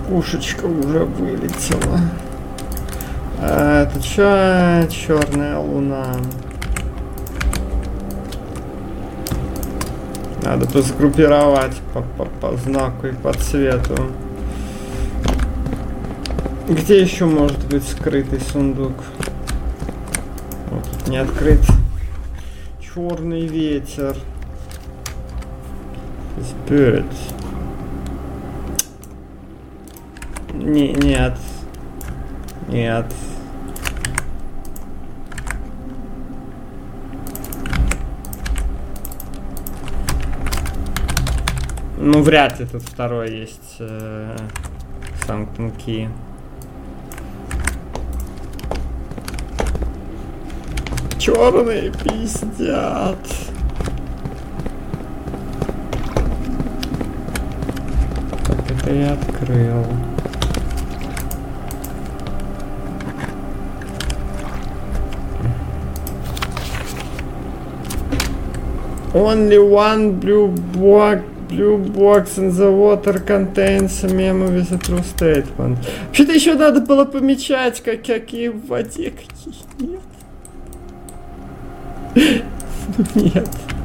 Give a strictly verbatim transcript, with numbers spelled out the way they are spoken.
Кукушечка уже вылетела. А, это чё? Черная луна. Надо бы сгруппировать по, по, по знаку и по цвету. Где еще может быть скрытый сундук? Вот тут не открыт. Черный ветер. Spirit. Не, нет. Нет. Ну, вряд ли тут второй есть э, Sanctum Key. Черные пиздят. Так, это я открыл. Only one blue box, blue box in the water contains a memo with a true statement. Вообще-то еще надо было помечать, как, какие в воде, какие нет. Нет.